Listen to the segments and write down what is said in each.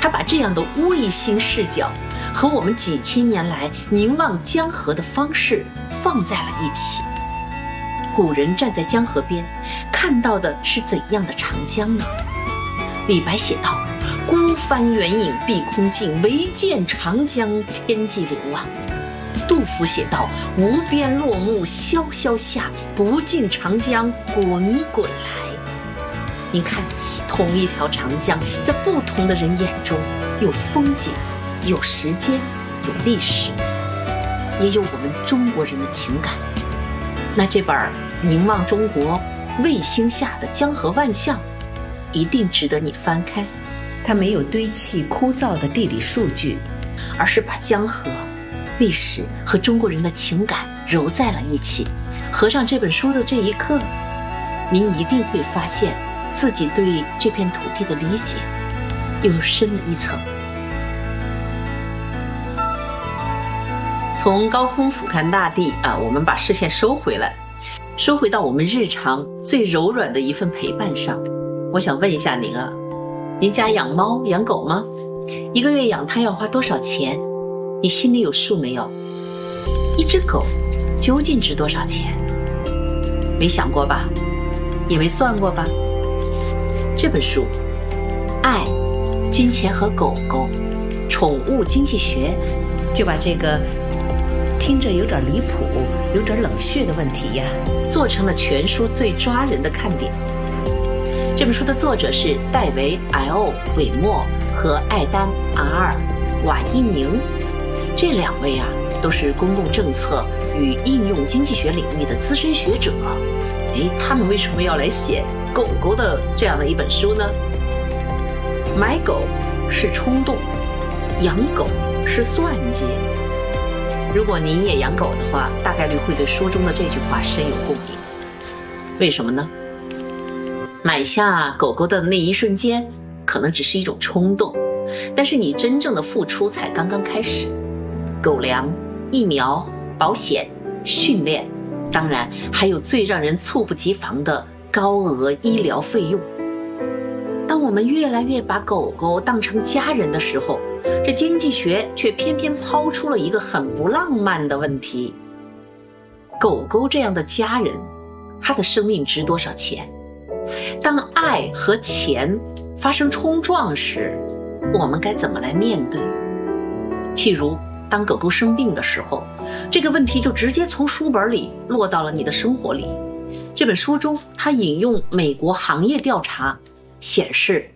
他把这样的卫星视角和我们几千年来凝望江河的方式放在了一起。古人站在江河边，看到的是怎样的长江呢？李白写道：孤帆远影碧空尽，唯见长江天际流啊。杜甫写道：无边落木萧萧下，不尽长江滚滚来。你看，同一条长江，在不同的人眼中，有风景，有时间，有历史，也有我们中国人的情感。那这本凝望中国卫星下的江河万象一定值得你翻开。 它没有堆砌枯燥的地理数据， 而是把江河、历史和中国人的情感揉在了一起。合上这本书的这一刻，您一定会发现自己对这片土地的理解又深了一层。从高空俯瞰大地我们把视线收回来，收回到我们日常最柔软的一份陪伴上。我想问一下您您家养猫养狗吗？一个月养它要花多少钱？你心里有数没有？一只狗究竟值多少钱？没想过吧？也没算过吧？这本书《爱、金钱和狗狗：宠物经济学》 就把这个听着有点离谱、有点冷血的问题呀， 做成了全书最抓人的看点。这本书的作者是戴维 ·L· 韦默和艾丹 ·R· 瓦伊宁，这两位都是公共政策与应用经济学领域的资深学者。他们为什么要来写狗狗的这样的一本书呢？买狗是冲动，养狗是算计。如果您也养狗的话，大概率会对书中的这句话深有共鸣。为什么呢？买下狗狗的那一瞬间，可能只是一种冲动，但是你真正的付出才刚刚开始。狗粮、疫苗、保险、训练，当然还有最让人猝不及防的高额医疗费用。当我们越来越把狗狗当成家人的时候，这经济学却偏偏抛出了一个很不浪漫的问题：狗狗这样的家人，它的生命值多少钱？当爱和钱发生冲撞时，我们该怎么来面对？譬如当狗狗生病的时候，这个问题就直接从书本里落到了你的生活里。这本书中，他引用美国行业调查显示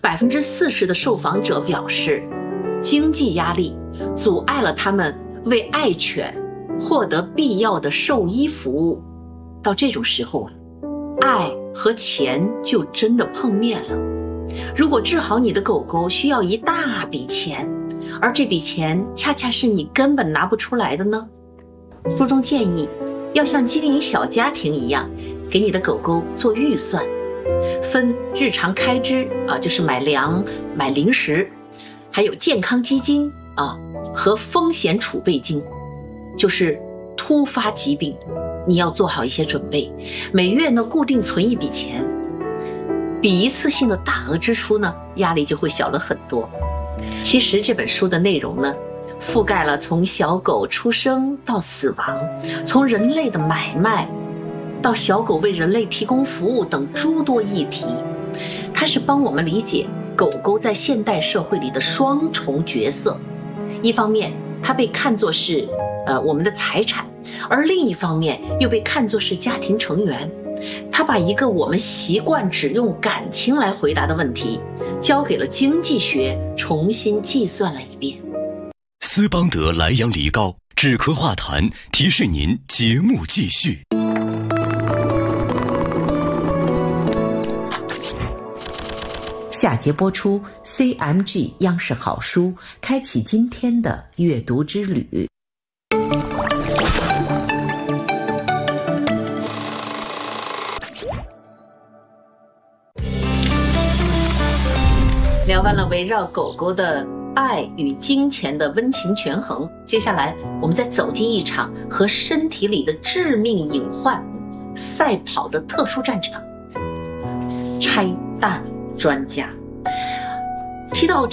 ，40%的受访者表示，经济压力阻碍了他们为爱犬获得必要的兽医服务。到这种时候，爱和钱就真的碰面了。如果治好你的狗狗需要一大笔钱，而这笔钱恰恰是你根本拿不出来的呢？书中建议要像经营小家庭一样，给你的狗狗做预算，分日常开支就是买粮、买零食，还有健康基金和风险储备金，就是突发疾病你要做好一些准备，每月呢固定存一笔钱，比一次性的大额支出呢压力就会小了很多。其实这本书的内容呢，覆盖了从小狗出生到死亡，从人类的买卖到小狗为人类提供服务等诸多议题。它是帮我们理解狗狗在现代社会里的双重角色。一方面它被看作是我们的财产，而另一方面又被看作是家庭成员。他把一个我们习惯只用感情来回答的问题，交给了经济学重新计算了一遍。 斯邦德莱阳梨膏止咳化痰，提示您节目继续。 下节播出 CMG 央视好书，开启今天的阅读之旅。 聊完了围绕狗狗的爱与金钱的温情权衡，接下来我们再走进一场和身体里的致命隐患赛跑的特殊战场——拆弹专家。提到